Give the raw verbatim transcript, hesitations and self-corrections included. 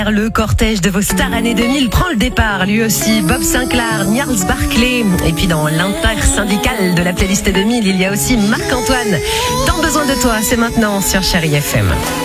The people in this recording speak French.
Le cortège de vos stars années deux mille prend le départ, lui aussi. Bob Sinclair, Gnarls Barclay. Et puis dans l'intersyndicale de la playlist deux mille, il y a aussi Marc-Antoine. Tant besoin de toi, c'est maintenant sur Chérie F M.